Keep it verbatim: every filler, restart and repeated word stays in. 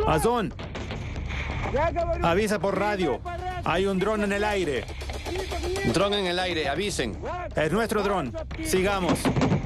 Azón, avisa por radio. Hay un dron en el aire. Dron en el aire, avisen. Es nuestro dron. Sigamos.